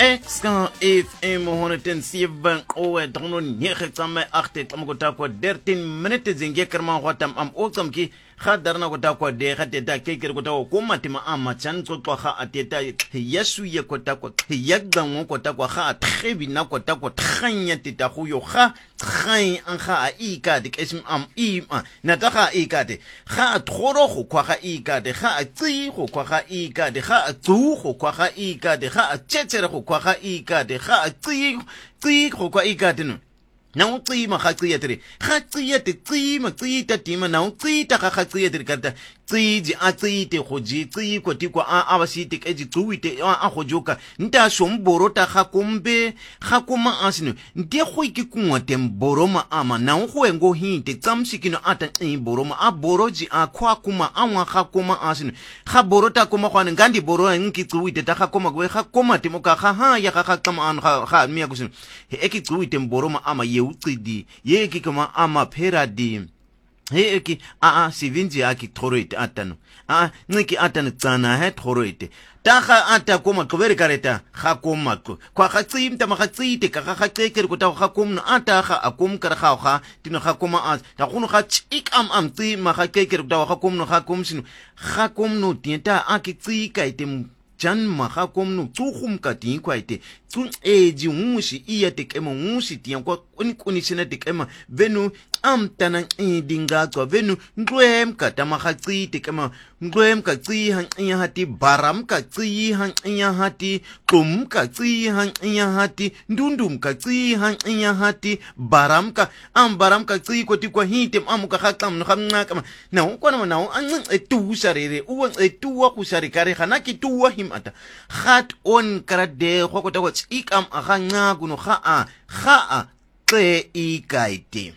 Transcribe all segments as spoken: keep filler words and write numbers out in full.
Exka F M honderdzeven owe negen tsamme acht tsamme kota kwa dertien minuten zinge kerma hotam am otsamki khadarna kota kwa de khateta keker kota ko matima ama chan tsotwa kha ateta yesu ye kota kwa yagdango kota kwa kha trebi na kota kwa khanya tita go yo kha khain an kha ika de kesim am ima na ta kha ika de kha thoro go kwa kha ika de kha tsi go kwa kha ika de kha tsu go kwa kha ika de kha tsetser go kwa kha ika de kha tsi tsi go kwa ika de no na o tsi ma kha tsi etre kha tsi ete tsi ma tsi ta ti ma na o tsi ta kha tsi etre karta tsi ji a tsi te go ji tsi ko ti kwa a a ba si te ke ji tsuite a go joka nta shomboro ta kha kombe kha koma asino nte go ke kunwa tem boroma ama na o go engo hinte tsamsikino ata e boroma a boroji a kwa kuma a ngwa kha koma asino kha borota koma gwane ngandi boro nki tsuite ta kha koma go kha koma te mo ka kha ha ya kha kama an kha mi ya kusino e ke tsuite boroma ama ucidi yeki kama ama peradi heki a a sivinji aki thoroite atano a niki atano tsana he thoroite taga ata koma tlobere kareta ga koma tlo kwa ga tsimta ma ga tsite ka ga ga tseke go ta ga komno ata ga akom ka ga ga tino ga koma a ta gono ga tsik am am tsi ma ga keke go ta ga komno ga komsino ga komno tienta aki tsika item jan ma ga komno tsugum ka tin kwaite tsun eji ngushi iya tekema ngushi tian kwa kuni kuni sina tekema venu am tanan edinga kwa venu ndwem ka tamaga tsi tekema ndwem ka tsi han iya hati baram ka tsi han iya hati kum ka tsi han iya hati ndundum ka tsi han iya hati baram ka am baram ka tsi ko ti kwa hitem am ka khatam no khamna kama na ko na na an etu sarere u etu wa ku sare kare khana ki tu wa him ata khat on karade go ko ta ikam aganga kuno kha a kha a tse ikaite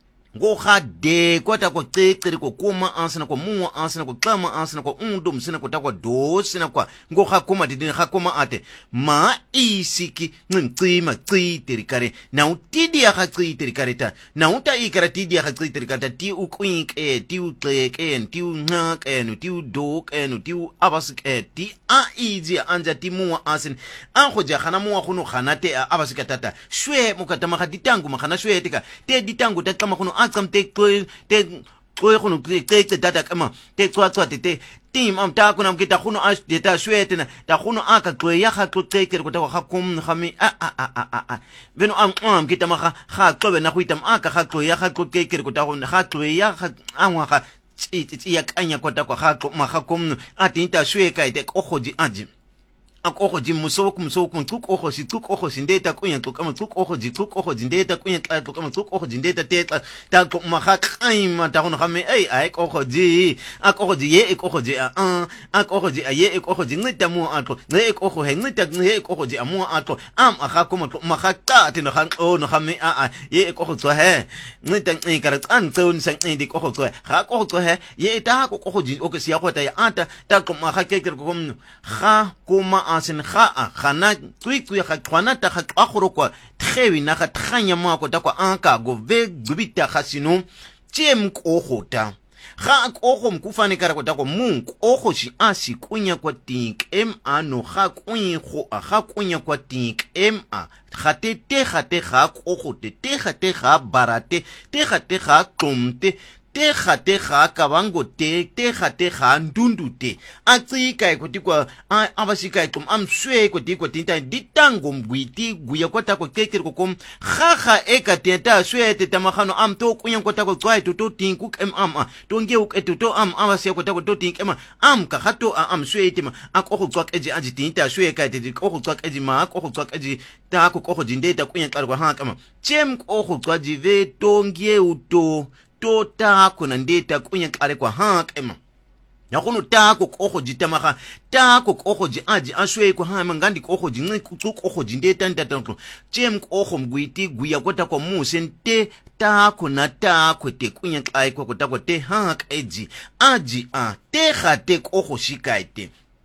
go kha de kwata ko tsekere ko kuma ansana ko muwa ansana ko klama ansana ko undum sina ko takwa do sina kwa go kha kuma didin kha kuma ate ma isiki ntsima tsiteri kare na utidi ya kha tsiteri kare ta na uta ikara tidi ya kha tsiteri kare ti u kwink e ti u tleke ti u ngak e ti u dok e ti u abasik e ti a izi anja ti muwa asin an go ja khana muwa gono khana te abasika tata shwe mokatama ga ditangu magana shwe tika te ditangu ta tlama gono akam te te te gono te te data kama te tswa tswa te tim am ta kuna mkita gono as de ta shwe tena ta gono aka tloe ya ga tloeke go ta ga kom khami a a a a a beno am am kita ma ga tlobe na go itam aka ga tloe ya ga tloeke go ta go ga tloe ya ga angwa ga tsi ya kanya go ta go ga ma ga kom a tinta shwe ka ite go go di aji akoko ji musoko musoko tuk oho si tuk oho sindeta kunya tuk ama tuk oho ji tuk oho jindeta kunya tla tuk ama tuk oho jindeta teta ta ko mahak aima ta hono khame ai ai oho ji akoko ji ye oho ji a akoko ji ye oho ji ngita mu atlo ne oho he ngita ne oho ji amu atlo am akha ko mahak ta tino khan o no khame a a ye oho tso he ngita ngi kara an tson sang ndi oho tso ha ko tso he ye ta ko oho ji o ke sia ko ta ya ata ta ko mahak ke ko kom kha kuma asin kha a khana tsui tsui kha khwana ta kha khoro kwa tgewi na kha tkhanya mo ko ta kwa anka go ve gbita khasino tiem ko khota kha ko go mkufane kara ko ta ko munk o go shi asi kunya kwa tink em ano kha kunyi go a kha kunya kwa tink em a kha te te kha te kha ko go te te kha te kha barate te kha te kha tlomte te khate kha ka bango te te khate kha ndundu te a tsika ko tikwa a abasika ikum am shwe ko tikwa tinta ditango mbwiti guya kwata ko kekere ko kom kha kha e ka tenta shwe te tamagano am to kunya kwata ko tswa to to tinku em am to nge u eto to am abase ko ta ko to tink em am ka khato am shwe te ma a ko go tswa eji aji tinta shwe ka te ko go tswa eji ma ko go tswa eji ta ko ko jindeta kunya tsar ko ha kama chem ko go tswa jive to nge u to to ta kuna ndeta kunya kare kwa ha kema ya kuno ta ko ko jita maka ta ko ko ji aji ashwe ko ha mangandi ko ko jinni ku ko ji ndeta ndata to chem ko ko mgwiti guya kota ko musente ta kuna ta ko te kunya kare ko ko ta ko te ha eji aji a te khate ko ko shikaite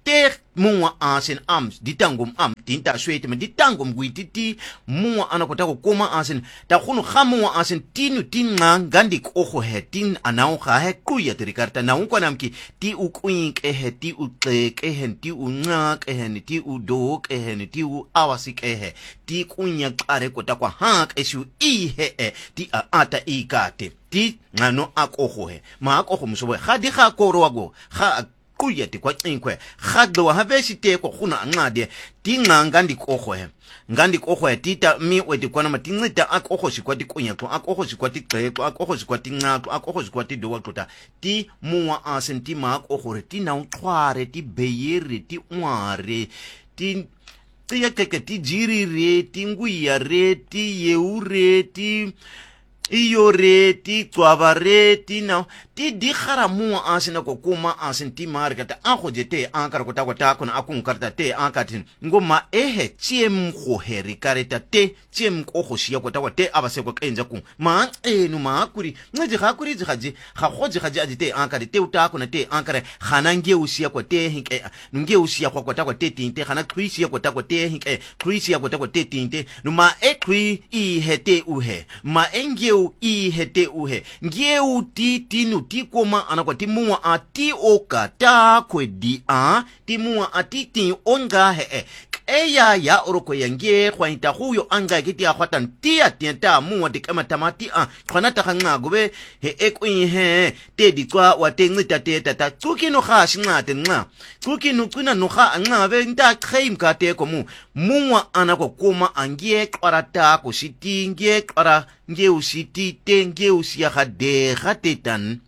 te mungwa asin am ditangum am tinta shwete me ditangum guititi mungwa anakota ko koma asin ta khunu khamungwa asin tinu tinga ngandi ko he tin anau kha he kuya trikarta na unko namki ti ukwink ehe ti uqek ehe ti unqak ehe ti udok ehe ti u awasik ehe ti kunya qare kota kwa hak eshu ihe e ti ata ikate ti ngano akoho he ma akoho msobo khadi kha koro wago kha kuya ti kwa tsinkwe khadlo wa haveshi te ko khuna ngade ti nganga ndikoho he ngandi koho ti ta mi weti kwana matinita akoho sikwati kunya to akoho sikwati xexo akoho sikwati nqaqo akoho sikwati dowa xota ti muwa asenti ma akoho ti na uxware ti beyeri ti nware ti tiya keke ti jirire ti nguyare ti yeure ti iyore ti twavare ti na ti di kharamu asina ko kuma asinti markata ango jete ankar ko takwa takona akun karta te ankatin ngoma ehe chiem ko heri kareta te chiem ko khoshia ko takwa te abase ko kenja ku ma enu ma kuri ngeji khakuri jihaji khakhoji khaji ajite ankari te utakona te ankare khanange usia ko te hinke nge usia ko takwa te tinte khana krisia ko takwa te hinke krisia ko takwa te tinte numa ekri i hete uhe ma enge i hete uhe ngeu ti tinu ti koma anakwa ti muwa ati oka ta kwe di a ti muwa ati ti onga he e eya ya oroko yange kwa ita huyo anga kiti ya khwatan ti atienta muwa di kama tamati a khwana ta khanga gobe he ekwi he te di kwa wate ngita te tata tsuki no kha shinga te nga tsuki no kuna no kha nga be nta khaim ka te ko mu muwa anakwa koma angie kwarata ko shiti nge kwara nge usiti te nge usia khade khatetan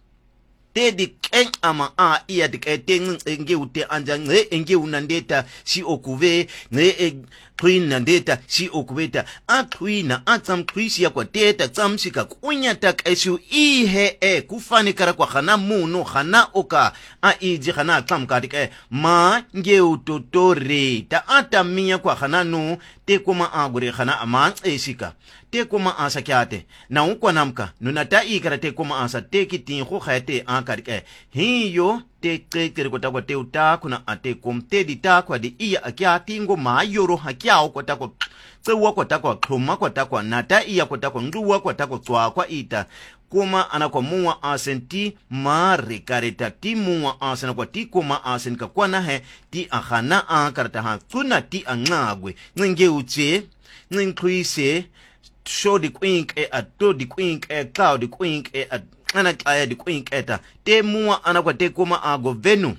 te di ken ama a iya di keteng nge ute anja nge nge unandeta si okuve nge Queen nandeta si okubeta a Queen a tsam Chrisia kwa teta tsamsika kunya tak esu ihe e kufani kara kwa khana muno khana oka a iji khana tsam kadike ma nge utotore ta ata minya kwa khana no te kuma agure khana ama esika te kuma asa kyate na unkwa namka nunata ikara te kuma asa te kitin khu khate a kadike hiyo te kekere kota kwa te uta kuna ate komte di ta kwa di iya akyati ngo ma yoro hakyao kota kwa tsewa kota kwa kloma kota kwa nata iya kota kwa nduwa kota kwa tswa kwa ita kuma anakwa muwa asenti ma rekareta ti muwa asena kwa ti kuma asenka kwa nahe ti akhana ankarta ha tuna ti angagwe nge uche nginkrise show di kwink e ato di kwink e cloud di kwink e ana kaya di kwink eta te muwa anakwa te kuma ago venu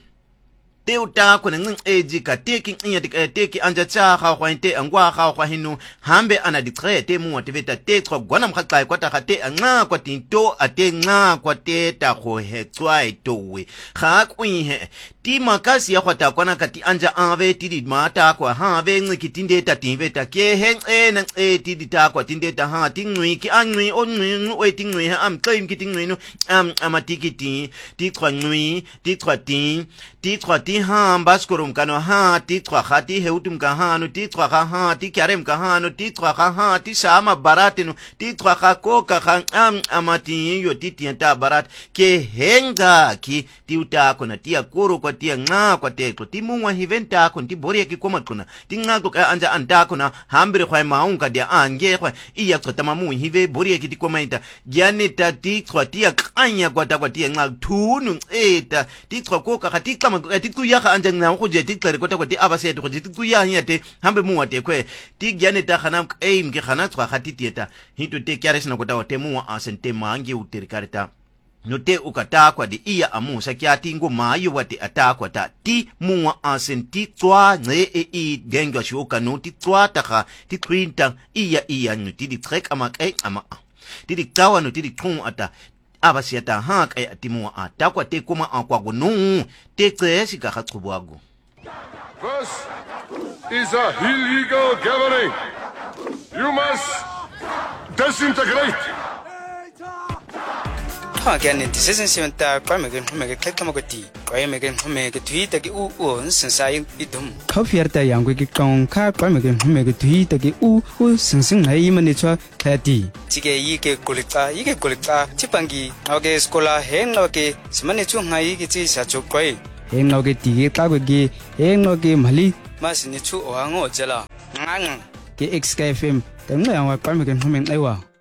te uta kuna ngin eji ka teki inya teki anja cha kha kwa inte angwa kha kwa hinu hambe ana dikre te muwa te veta te tro gwana mkhaka kwa ta khate anga kwa tinto ate nga kwa te ta kho he tswai towe kha kwin he ti makasi ya khota kwana kati anja ave ti di mata kwa ha ve ngi kitinde ta ti veta ke he e na e ti di ta kwa tinde ta ha ti ngwi ki angwi on ngwi we ti ngwi ha am claim ki ti ngwi no am amatiki ti ti kwa ngwi ti kwa ti ti kwa ti ha baskurum kano ha ti kwa khati heutum ka ha no ti kwa ha ti kyarem ka ha no ti kwa ha ti sama barati no ti kwa ko ka ha am amati yo ti tienta barat ke henga ki ti uta kona ti akuru kwa ti nga kwa te ko ti mungwa hiventa ko ti bori ki koma kuna ti nga ko ka anja anta kuna hambire kwa maunga dia ange kwa iya tsota mamu hive bori ki ti koma ita gyane ta ti kwa ti akanya kwa ta kwa ti nga tunu eta ti kwa ko ka ti kama ti kuya ka anja nga ko je ti tlere ko ta kwa ti abase to ko ti kuya nya te hambe muwa te kwe ti gyane ta khana aim ke khana tswa khati tieta hito te kyare sina ko ta te muwa asente mangi uteri karita note ukata kwa di iya amusa kyati ngo mayo wati atakwa ta ti muwa asenti tswa nge e i gengwa shoka no ti tswa taka ti printa iya iya nuti di trek ama kai ama ti di tawa no ti di tun ata abasiata ha kai atimuwa atakwa te kuma akwa go no te tsesi ka khatubwago. First is a illegal gathering. You must disintegrate. Again, this isn't seven time. I'm going to make a click of tea. I'm going to make a tweet that you own since I idum. Coffee at the young wicked con car. I'm going to make a tweet that you own since I manager Tati. Tige Yike Kulita, Yike Kulita, Chipangi, okay, Scholar, Hen, okay, Smanichu, I get is such a quay. eng no ke ti ke tla ko ke eng no ke mali mas ni chu o ngo jela ngang ke X K F M teng ya wa pa me ke home ai wa